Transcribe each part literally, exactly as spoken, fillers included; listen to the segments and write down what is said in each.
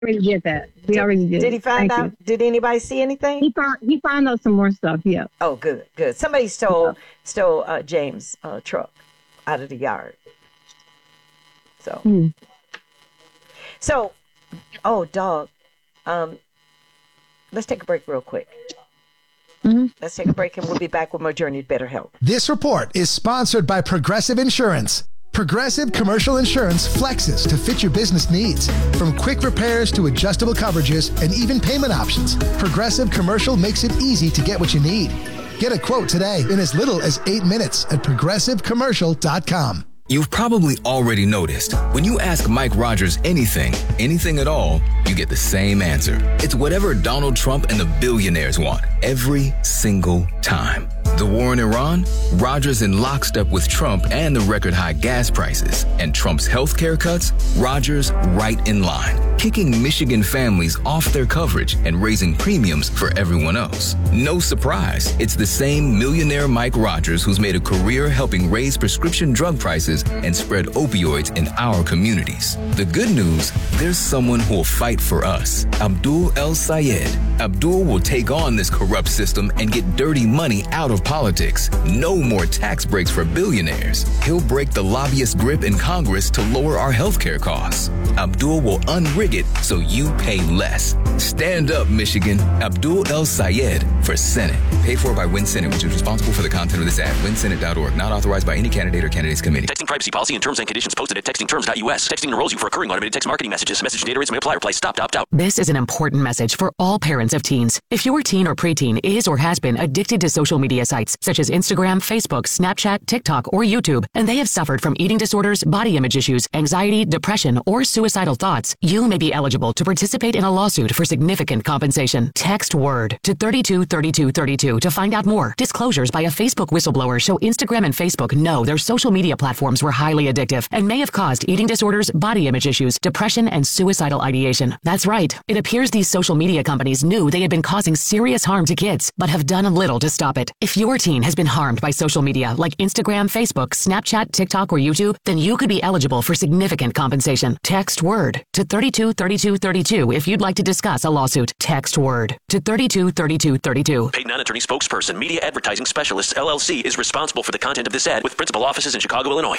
already did that. We did, already did. Did he find Thank out? You. Did anybody see anything? He found he found out some more stuff. Yeah. Oh, good, good. Somebody stole yeah. stole uh, James' uh, truck out of the yard. So, mm. so, oh, dog. Um, let's take a break real quick. Mm-hmm. Let's take a break and we'll be back with more Journey to Better Health. This report is sponsored by Progressive Insurance. Progressive Commercial Insurance flexes to fit your business needs. From quick repairs to adjustable coverages and even payment options, Progressive Commercial makes it easy to get what you need. Get a quote today in as little as eight minutes at progressive commercial dot com. You've probably already noticed when you ask Mike Rogers anything, anything at all, you get the same answer. It's whatever Donald Trump and the billionaires want every single time. The war in Iran? Rogers in lockstep with Trump and the record high gas prices. And Trump's health care cuts? Rogers right in line, kicking Michigan families off their coverage and raising premiums for everyone else. No surprise, it's the same millionaire Mike Rogers who's made a career helping raise prescription drug prices and spread opioids in our communities. The good news, there's someone who will fight for us. Abdul El Sayed. Abdul will take on this corrupt system and get dirty money out of politics. No more tax breaks for billionaires. He'll break the lobbyist grip in Congress to lower our healthcare costs. Abdul will unrig it so you pay less. Stand up, Michigan. Abdul El Sayed for Senate. Paid for by Win Senate, which is responsible for the content of this ad. win senate dot org. Not authorized by any candidate or candidates committee. Texting privacy policy and terms and conditions posted at texting terms dot U S. Texting enrolls you for recurring automated text marketing messages. Message data rates may apply. Reply stop, opt out. This is an important message for all parents of teens. If your teen or preteen is or has been addicted to social media sites such as Instagram, Facebook, Snapchat, TikTok, or YouTube, and they have suffered from eating disorders, body image issues, anxiety, depression, or suicidal thoughts, you may be eligible to participate in a lawsuit for significant compensation. Text WORD to thirty-two thirty-two thirty-two to find out more. Disclosures by a Facebook whistleblower show Instagram and Facebook know their social media platforms were highly addictive and may have caused eating disorders, body image issues, depression, and suicidal ideation. That's right. It appears these social media companies knew they had been causing serious harm to kids, but have done little to stop it. If your teen has been harmed by social media like Instagram, Facebook, Snapchat, TikTok, or YouTube, then you could be eligible for significant compensation. Text WORD to thirty-two thirty-two thirty-two if you'd like to discuss a lawsuit. Text WORD to thirty-two thirty-two thirty-two. Paid non-attorney spokesperson, Media Advertising Specialists, L L C, is responsible for the content of this ad with principal offices in Chicago, Illinois.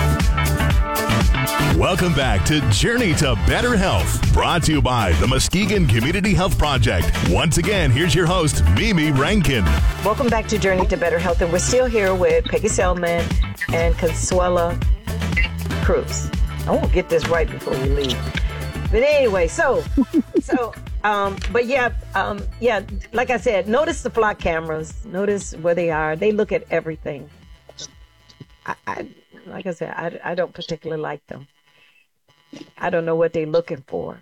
Welcome back to Journey to Better Health, brought to you by the Muskegon Community Health Project. Once again, here's your host, Mimi Rankin. Welcome back to Journey to Better Health, and we're still here with Peggy Selman and Consuela Cruz. I won't get this right before we leave. But anyway, so, so, um, but yeah, um, yeah, like I said, notice the flock cameras, notice where they are. They look at everything. I, I like I said, I, I don't particularly like them. I don't know what they're looking for.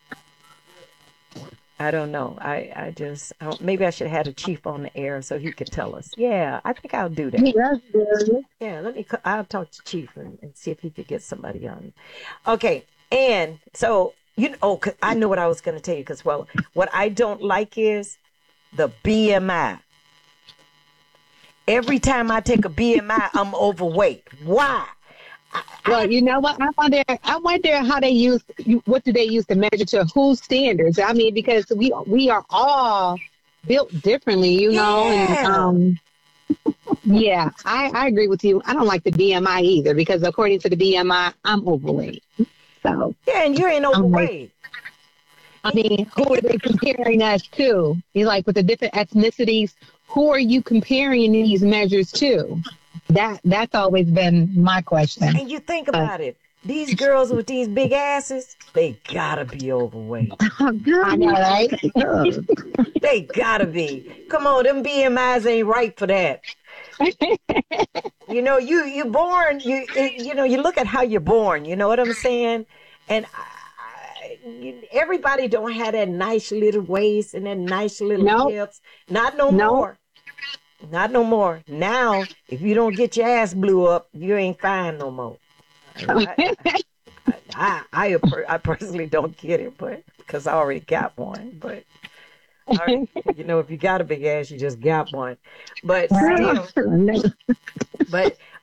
I don't know. I, I just, I don't, maybe I should have had a chief on the air so he could tell us. Yeah, I think I'll do that. Yeah, yeah let me, I'll talk to Chief and, and see if he could get somebody on. Okay. And so, you know, oh, I know what I was going to tell you because, well, what I don't like is the B M I. Every time I take a B M I, I'm overweight. Why? Well, you know what? I wonder. I wonder how they use. What do they use to measure to whose standards? I mean, because we we are all built differently, you know. Yeah. And um, yeah, I, I agree with you. I don't like the B M I either because according to the B M I, I'm overweight. So yeah, and you ain't overweight. I mean, who are they comparing us to? You like with the different ethnicities. Who are you comparing these measures to? That that's always been my question. And you think about uh, it. These girls with these big asses, they gotta be overweight. Oh, God. I know, right? They gotta be. Come on, them B M Is ain't right for that. You know, you you born. You you know, you look at how you're born. You know what I'm saying? And I, you, everybody don't have that nice little waist and that nice little nope. hips. Not no nope. more. Not no more. Now, if you don't get your ass blew up, you ain't fine no more. I, I, I, I, I personally don't get it, but because I already got one. But I, you know, if you got a big ass, you just got one. But still, but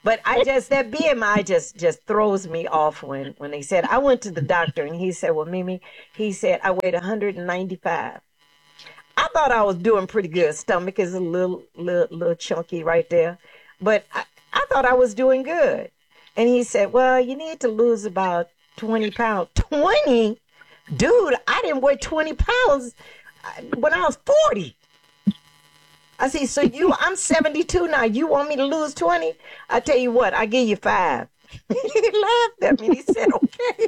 But I just, that B M I just, just throws me off when, when they said, I went to the doctor and he said, well, Mimi, he said, I weighed one hundred ninety-five. I thought I was doing pretty good. Stomach is a little, little, little chunky right there. But I, I thought I was doing good. And he said, well, you need to lose about twenty pounds. twenty? Dude, I didn't weigh twenty pounds when I was forty. I see, so you, I'm seventy-two now. You want me to lose twenty? I tell you what, I give you five. He laughed at me. He said, okay.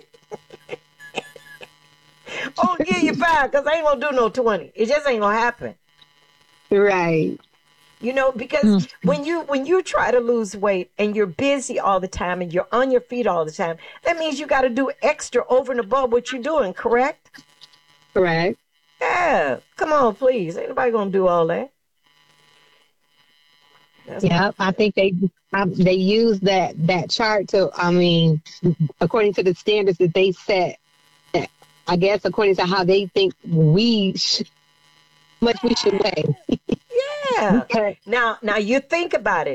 I'll give you five because I ain't going to do no twenty. It just ain't going to happen. Right. You know, because mm-hmm. when you when you try to lose weight and you're busy all the time and you're on your feet all the time, that means you got to do extra over and above what you're doing, correct? Correct. Yeah. Come on, please. Ain't nobody going to do all that. Yeah, I think they um, they use that, that chart to, I mean, according to the standards that they set, I guess according to how they think we should, much we should weigh. Yeah. Okay. Now, now you think about it.